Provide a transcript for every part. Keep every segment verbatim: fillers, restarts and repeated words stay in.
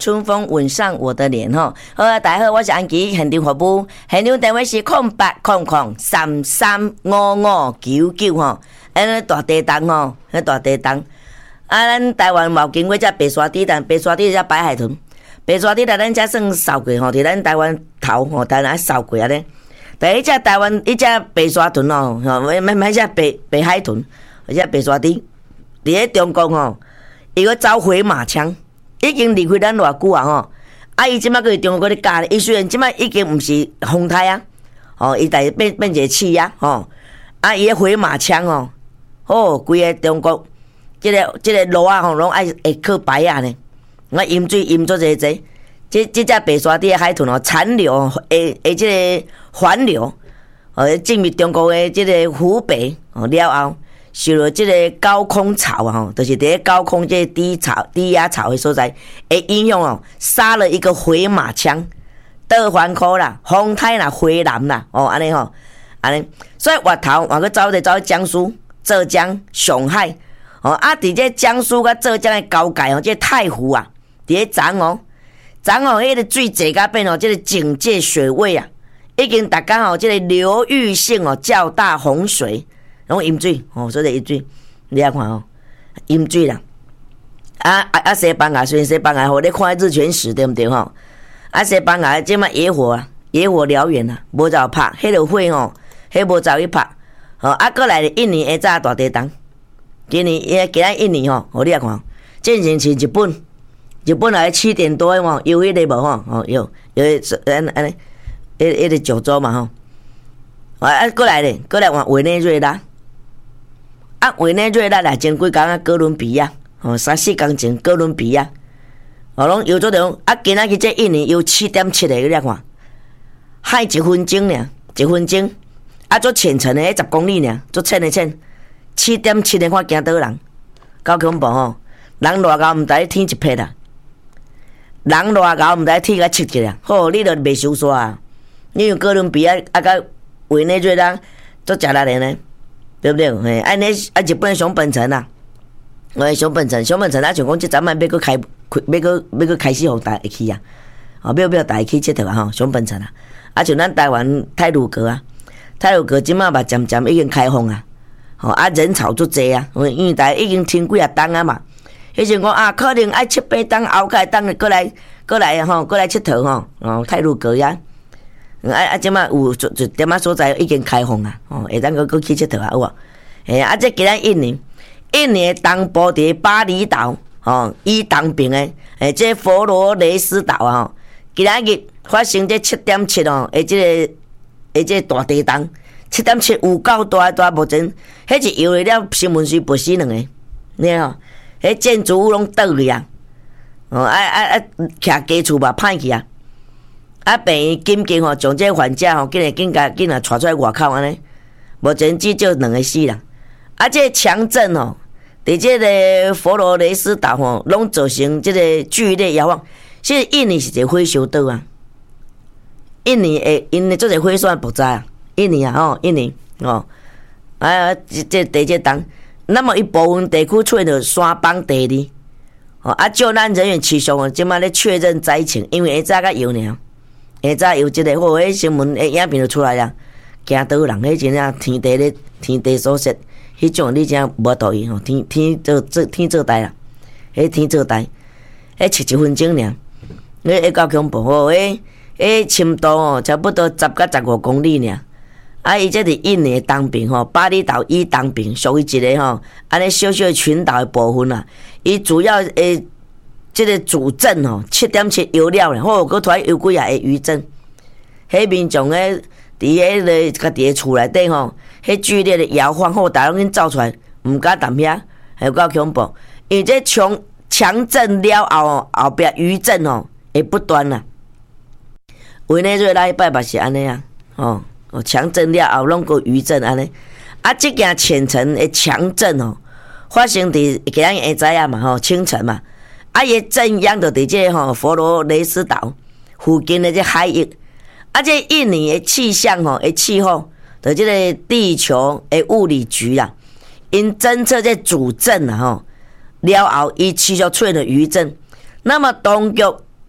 春风吻上我的脸吼。好啊，大家好，我是安琪，现场服务，现场电话是空八空空三三五五九九吼。安尼大地动吼，迄大地动。啊，咱台湾嘛有经过只白沙地，但白沙地只白海豚，白沙地来咱才算扫过吼，伫咱台湾头吼，台湾扫过安尼。但迄只台湾迄只白沙豚哦，吼，买买买只白白海豚，或者白沙地，伫咧中国吼，伊个走回马枪，已经离开咱偌久啊吼。啊，伊即摆搁伫中国咧教咧，伊虽然即摆已经毋是风台啊，吼，伊但是变变一个气压吼，啊，伊个回马枪哦，哦，规个中国。即、這個即、這個路啊吼，攏愛會靠白啊呢。我淹水淹做濟濟，即即只白沙地海豚哦，殘留誒誒，即個環流，哦進入中國誒即個湖北哦了後，受到即個高空潮啊吼，就是佇高空即個低潮低壓潮誒所在，會影響哦，殺了一個回馬槍，倒環口啦，風台啦，回南啦，哦安尼吼，安尼，所以外頭我閣走者走去江蘇、浙江、上海。哦，啊！伫這江蘇甲浙江的交界哦，這個、太湖啊，伫咧漲哦，漲哦，迄個水坐甲變哦，這個警戒水位啊，已經大家哦，這個流域性哦較大洪水，攏淹水哦，所以淹水，你啊看哦，淹水啦。啊啊啊！西班牙雖然西班牙，我咧看日全食對毋對吼？啊，西班牙即馬野火啊，野火燎原啊，無走拍，迄個火吼，迄無走去拍。哦，啊，過來咧，印尼下早大地震。今年也今仔印尼吼，我你啊看，進前是日本，日本來七點多誒吼，有迄個無吼，哦有有安安尼，迄迄個九州嘛吼，啊過來咧，過來換委內瑞拉，啊委內瑞拉來前幾工啊哥倫比亞，哦三四工前哥倫比亞，哦攏有做着，啊今仔日這印尼有七點七個，你啊看，海一分鐘爾，一分鐘，啊做淺層誒十公里爾，做淺誒淺。七點七的看驚倒人，夠恐怖吼！人偌高毋知天一撇啊，人偌高毋知天甲切一啊！好，你著袂收煞啊！你用哥倫比亞啊，甲委內瑞拉做食力的呢，對不對？嘿，安尼啊，日本熊本城啊，喂，熊本城，熊本城啊，像講即陣晚要閣開，要閣要閣開始互大家去啊！哦，要要大家去佚佗啊！吼，熊本城啊，啊像咱台灣太魯閣啊，太魯閣即馬嘛漸漸已經開放啊！哦啊，人潮足濟啊，因為大家已經停幾啊冬啊嘛。迄陣講啊，可能愛七八冬後蓋冬過來過來吼，過來佚佗吼，哦，太魯閣呀，啊啊，即馬有就就點啊所在已經開放啊，哦，會當個個去佚佗啊，有無？誒，啊，即今仔印尼，印尼東部佇巴厘島，哦，伊東邊誒，誒，即佛羅雷斯島啊，吼，今仔日發生這七點七哦，誒，即個誒，即大地震。七點七有夠大大目前，迄是搖了新聞水撥死兩個，你看，迄建築物攏倒去啊，哦啊啊啊，徛家厝嘛歹去啊，啊病院緊急吼，將這患者吼，緊來緊甲緊來帶出來外口安尼，目前至少兩個死啦，啊這強震吼，佇這個佛羅雷斯島吼，攏造成這個劇烈搖晃，其實印尼是一個火燒島啊，印尼誒，因為做個火山爆炸啊。印尼啊，吼，印尼哦，啊，這這地這當，那麼一部分地區出現了山崩地裂，哦，啊，救難人員持續哦，即馬咧確認災情，因為下早甲有呢，下早有即個，好，迄新聞誒影片就出來啦，驚倒人，迄真正天地咧，天地所設，迄種你真無道理吼，天天做做天做代啦，迄天做代，迄七一分鐘爾，迄會夠恐怖吼，迄迄深度哦，差不多十到十五公里爾。啊，伊這佇印尼東邊吼，巴厘島以東邊屬於一個吼，安尼小小群島的部分啦。伊主要誒，這個主震吼，七點七搖了咧，好，佮突然有幾啊個餘震。迄民眾誒，佇迄個家己誒厝內底吼，迄劇烈的搖晃，好，大家攏走出來，毋敢踮遐，還有夠恐怖。伊這強強震了後，後壁餘震吼會不斷啦。委內瑞拉迄擺嘛是安尼啊，吼。哦，強震了後，攏個餘震安尼，啊，即件淺層的強震哦，發生佇今日下晝啊嘛吼，清晨嘛，啊，伊震央就佇這吼佛羅雷斯島附近的這海域，啊，這印尼的氣象吼，的氣候，就這個地球的物理局啦，因偵測這主震啊吼，了後伊持續出現了餘震，那麼當局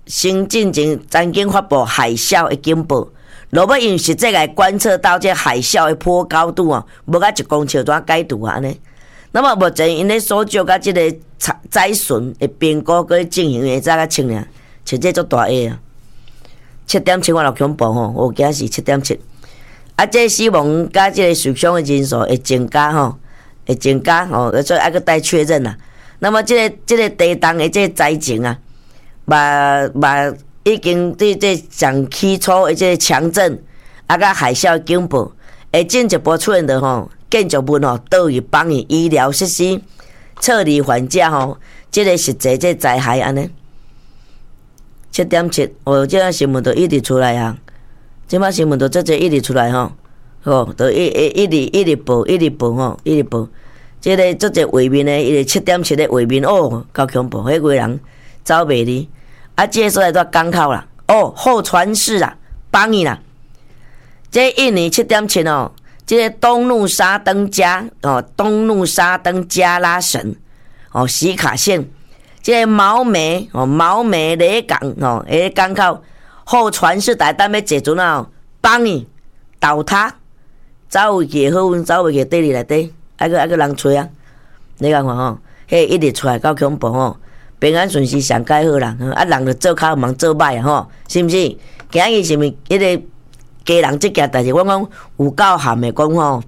先进前曾经发布海啸的警报，若要用实际来观测到这海啸的坡高度哦，无甲一公尺怎解读啊安尼？那么目前因咧所照甲即个灾损的评估佮进行会早较清尔，像这足大个啊，七点七我就恐怖吼，我惊是七点七。啊，这死亡甲即个受伤的人数会增加吼，会增加吼，所以还佫待确认啦。那么即、這个即、這个地动的即个灾情啊，嘛嘛已经对这上起初的即个强震啊，甲海啸警报，会进一步出现的吼。建筑物吼，倒去帮伊医疗设施撤离缓解吼，即个实际即灾害安尼。七点七，哦，即个新闻都一直出来啊，即摆新闻都即个一直出来吼，吼，都一一一直一直报，一直报吼，一直报。即个即个画面呢，伊个七点七的画面哦，够恐怖，迄个人走袂离。啊，即个所在都港口啦，哦，后船市啦，帮伊啦。这印尼七点七哦。这个东怒沙登加哦，东怒沙登加拉省哦，西卡县，这个毛梅哦，毛梅雷港哦，诶港口后船是台当要坐船啊，帮伊倒塌，走未去好运，走未去地里内底，还个还个人吹啊，你讲看吼，迄一直出来够恐怖吼，平安顺遂上介好啦，啊人就做较忙做歹啊吼，是毋是？今日是毋是迄个？家人即件代志，我讲有够含的讲吼，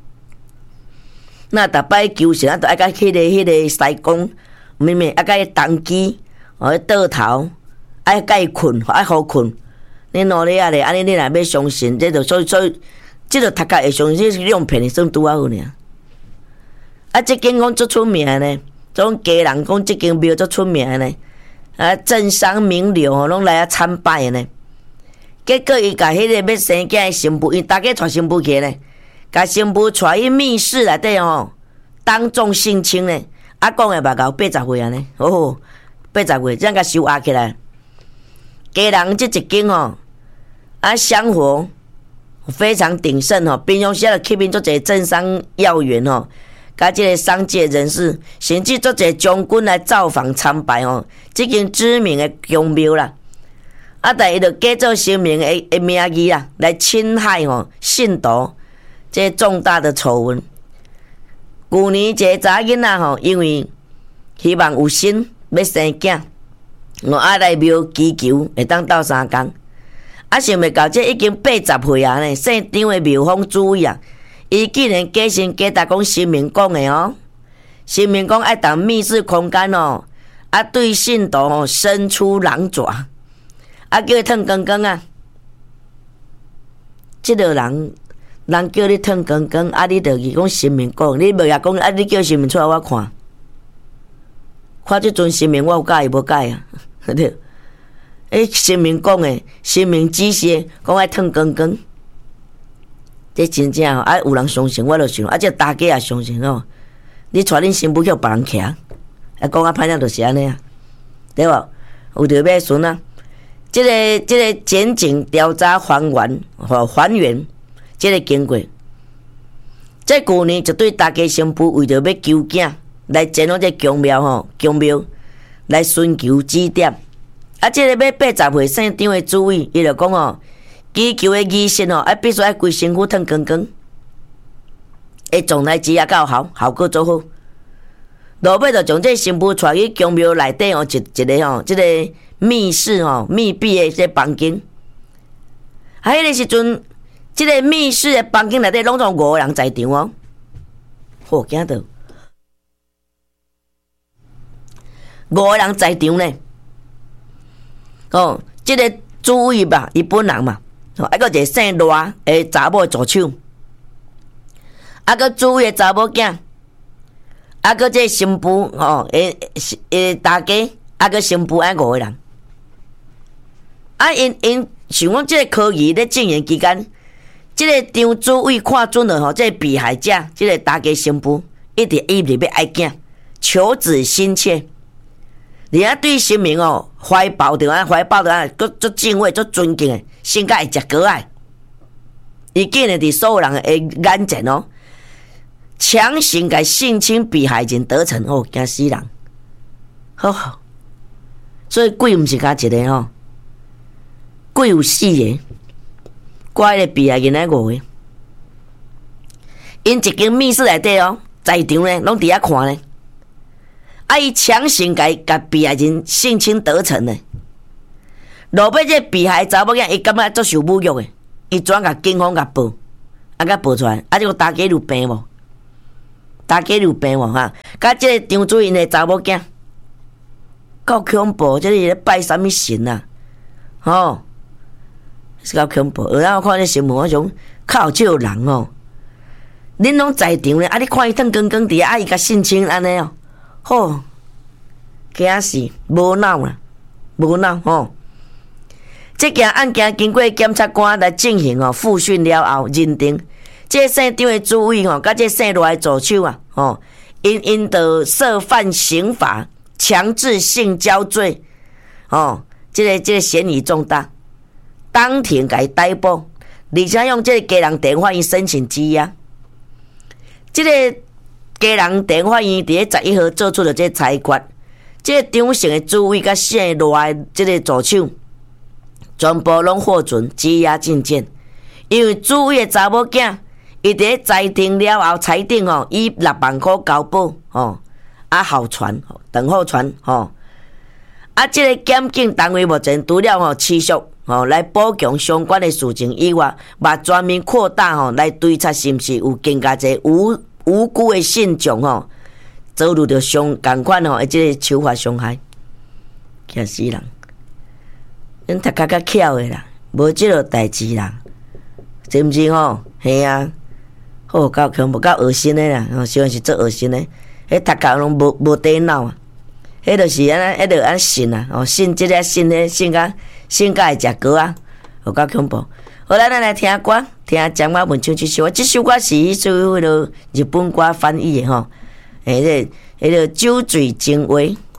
那逐摆求神啊，都爱甲迄个迄个西公，咩咩，爱甲伊当机，哦，倒头，爱甲伊困，爱好困。你努力啊咧，安尼你若要相信，这就所以所以，这就读甲会相信是用骗的，算拄啊好尔。啊，即间讲足出名呢，种家人讲即间庙足出名呢，啊，政商名流吼，拢来啊参拜呢。结果伊甲迄个要生囝的新妇，伊大家带新妇去呢，甲新妇带去密室内底吼，当众性侵呢。啊，讲的嘛，到八十岁安尼，哦，八十岁这样甲收押起来。家人这一间吼，啊，香火非常鼎盛吼，平常时啊，吸引足侪政商要员吼，甲即个商界人士，甚至足侪将军来造访参拜吼，即间知名的宫庙啦。啊！但伊就假做神明的的名义啦，来侵害吼信徒，这重大的丑闻。去年一个查囡仔吼，因为希望有心要生囝，我爱来庙祈求会当斗三工。啊，想袂到这已经八十岁啊呢，姓张的庙方主委啊，伊竟然假神假答讲神明讲的哦，神明讲爱当密室空间哦，啊对信徒吼伸出狼爪。啊，叫伊褪光光啊！即个人，人叫你褪光光，啊，你着去讲神明讲，你无也讲，啊，你叫神明出来我看，看即阵神明我有介意无介意啊？对，诶，神明讲诶，神明指示讲爱褪光光，这真正啊，有人相信我就信，啊，这大家也相信哦。你带恁新妇叫别人徛，啊，讲啊歹听就是安尼啊，对无？有着要顺啊。这个这个检警调查还原和还原，这个经过，在去年就对大家新妇为着要求囝来前往这宫庙吼，宫庙来寻求指点。啊，这个要八十岁姓张的主委，伊就讲哦，祈求的仪式哦，啊必须爱规身躯褪光光，会状态之也较好，效果做好。落尾就将这新妇带去宫庙内底哦，一一个吼，这个。密室吼，密闭的这房间，啊，迄个时阵，这个密室的房间内底拢总五个人在场哦，好惊到，五个人在场呢。哦，这个主委吧，伊本人嘛，哦，还个一个姓罗的查某助手，啊个主委的查某囝，啊个这新妇哦，诶诶大家，啊个新妇爱五个人。啊，因因想讲，即个科技咧进行期间，即、这个张主委看准了吼，即、这个被害者，即、这个大家新妇一直一直要爱囝，求子心切，而且对神明哦怀抱着啊，怀抱着啊，足足敬畏、足尊敬的，性格会食果爱。伊竟然伫所有人的眼前哦，强行甲性侵被害人得逞哦，惊死人！好好。 所以鬼毋是甲一个吼，鬼有四个，乖咧比啊囡仔五个，因一间密室内底哦，在场咧拢伫遐看咧，啊伊强行甲甲被害人性侵得逞咧，落尾这被害查某囝伊感觉足受侮辱诶，伊转甲警方甲报，啊甲报出来，啊结果大家有病无？大家有病无哈？甲即个张主任诶查某囝，够恐怖！即个咧拜啥物神啊？吼，是够恐怖。然后看咧新闻，我想靠少人哦。恁拢在场咧，啊！你看伊腾光光伫遐，啊伊甲性侵安尼哦，吼，惊死，无脑啦，无脑吼。这件案件经过检察官来进行哦复讯了后，认定这姓张的主委吼，甲这姓罗的助手啊，吼，因因着涉犯刑法强制性交罪，哦，这个这个嫌疑重大，当庭甲伊逮捕，而且用这个家人电话伊申请羁押。这个家人电话院伫咧十一号做出了这个裁决，这个张姓的主委甲姓罗的这个助手，全部拢获准羁押禁见。因为主委的查某囝，伊伫咧裁定了后，裁定吼以六万块交保，吼啊候传，等候传，吼啊，这个检警单位目前除了吼持续吼来补强相关的事情以外，嘛专门扩大吼来追查是毋是有更加侪无无辜的信众吼遭遇到相共款吼，即个手法伤害，惊死人！恁读较较巧的啦，无即落代志啦，是毋是吼？嘿啊，好够恐怖，够恶心的啦！吼，虽然是做恶心的，迄读较拢无无底脑啊！迄就是安尼，迄著安信啊！哦，信即个信迄信甲信甲会食糕啊，有够恐怖！好啦，咱来听歌，听江马文唱这首歌。这首歌是迄首迄个日本歌翻译的吼，诶，迄个迄个酒醉情话。